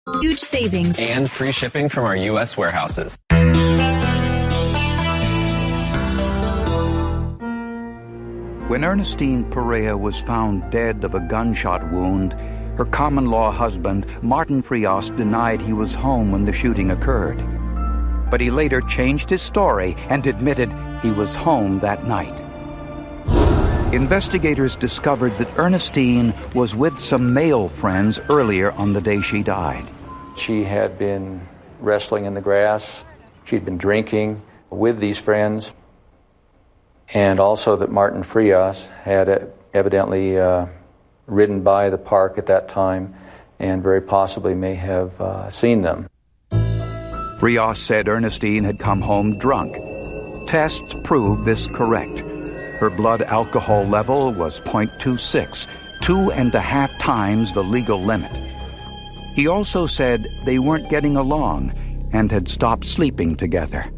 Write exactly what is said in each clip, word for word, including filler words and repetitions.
Huge savings. And free shipping from our U S warehouses. When Ernestine Perea was found dead of a gunshot wound, her common-law husband, Martin Frias, denied he was home when the shooting occurred. But he later changed his story and admitted he was home that night. Investigators discovered that Ernestine was with some male friends earlier on the day she died. She had been wrestling in the grass. She'd been drinking with these friends. And also that Martin Frias had evidently uh, ridden by the park at that time and very possibly may have uh, seen them. Frias said Ernestine had come home drunk. Tests proved this correct. Her blood alcohol level was zero point two six, two and a half times the legal limit. He also said they weren't getting along and had stopped sleeping together.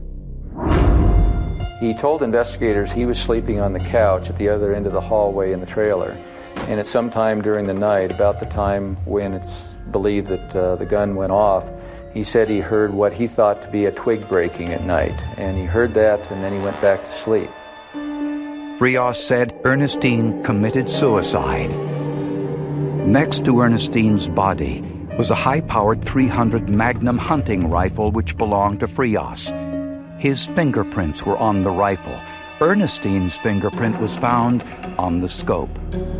He told investigators he was sleeping on the couch at the other end of the hallway in the trailer. And at some time during the night, about the time when it's believed that uh, the gun went off, he said he heard what he thought to be a twig breaking at night. And he heard that, and then he went back to sleep. Frias said Ernestine committed suicide. Next to Ernestine's body was a high-powered three hundred Magnum hunting rifle which belonged to Frias. His fingerprints were on the rifle. Ernestine's fingerprint was found on the scope.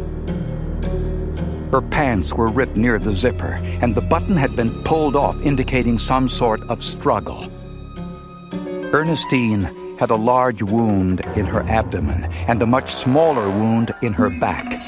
Her pants were ripped near the zipper, and the button had been pulled off, indicating some sort of struggle. Ernestine had a large wound in her abdomen and a much smaller wound in her back.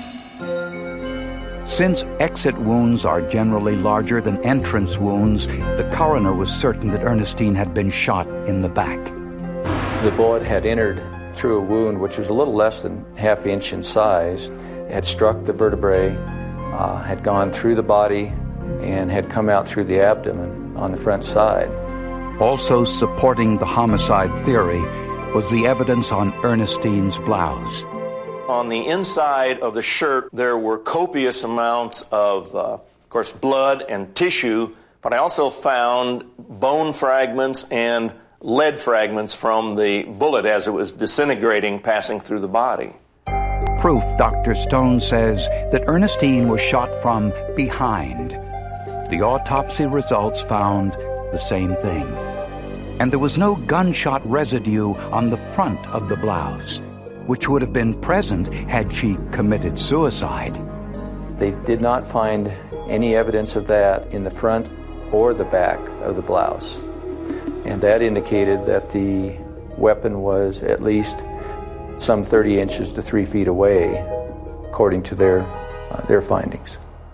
Since exit wounds are generally larger than entrance wounds, the coroner was certain that Ernestine had been shot in the back. The bullet had entered through a wound which was a little less than half inch in size. It had struck the vertebrae, uh, had gone through the body, and had come out through the abdomen on the front side. Also supporting the homicide theory was the evidence on Ernestine's blouse. On the inside of the shirt, there were copious amounts of, uh, of course, blood and tissue, but I also found bone fragments and lead fragments from the bullet as it was disintegrating, passing through the body. Proof, Doctor Stone says, that Ernestine was shot from behind. The autopsy results found the same thing. And there was no gunshot residue on the front of the blouse, which would have been present had she committed suicide. They did not find any evidence of that in the front or the back of the blouse. And that indicated that the weapon was at least some thirty inches to three feet away, according to their, uh, their findings.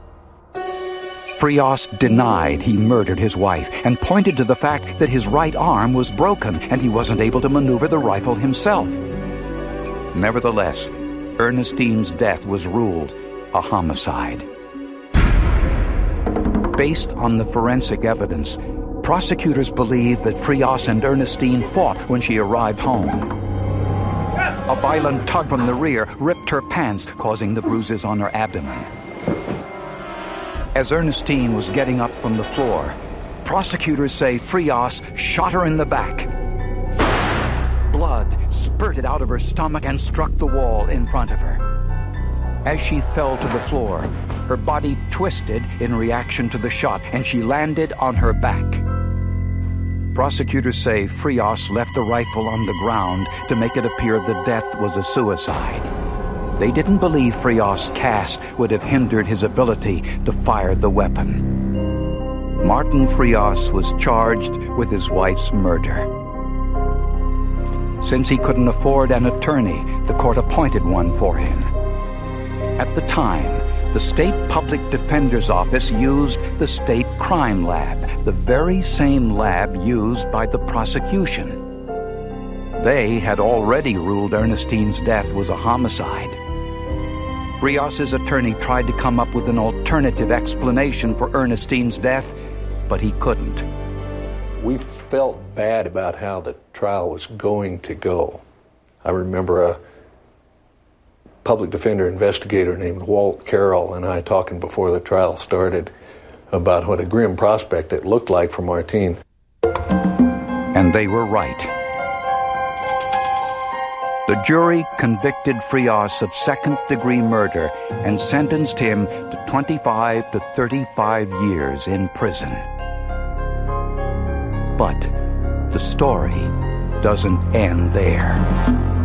Frias denied he murdered his wife and pointed to the fact that his right arm was broken and he wasn't able to maneuver the rifle himself. Nevertheless, Ernestine's death was ruled a homicide. Based on the forensic evidence, prosecutors believe that Frias and Ernestine fought when she arrived home. A violent tug from the rear ripped her pants, causing the bruises on her abdomen. As Ernestine was getting up from the floor, prosecutors say Frias shot her in the back. Blood spurted out of her stomach and struck the wall in front of her. As she fell to the floor, her body twisted in reaction to the shot, and she landed on her back. Prosecutors say Frias left the rifle on the ground to make it appear the death was a suicide. They didn't believe Frias' cast would have hindered his ability to fire the weapon. Martin Frias was charged with his wife's murder. Since he couldn't afford an attorney, the court appointed one for him. At the time, the State Public Defender's Office used the State Crime Lab, the very same lab used by the prosecution. They had already ruled Ernestine's death was a homicide. Frias's attorney tried to come up with an alternative explanation for Ernestine's death, but he couldn't. We felt bad about how the trial was going to go. I remember a public defender investigator named Walt Carroll and I talking before the trial started. about what a grim prospect it looked like for Martine. And they were right. The jury convicted Frias of second-degree murder and sentenced him to twenty-five to thirty-five years in prison. But the story doesn't end there.